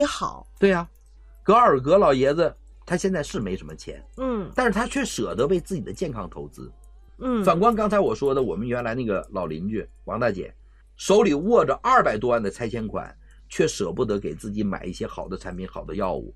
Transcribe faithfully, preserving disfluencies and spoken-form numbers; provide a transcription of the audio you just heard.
好。 对呀、啊，格尔格老爷子他现在是没什么钱， 嗯， 但是他却舍得为自己的健康投资。 嗯， 反观刚才我说的，我们原来那个老邻居王大姐，手里握着二百多万的拆迁款，却舍不得给自己买一些好的产品、好的药物。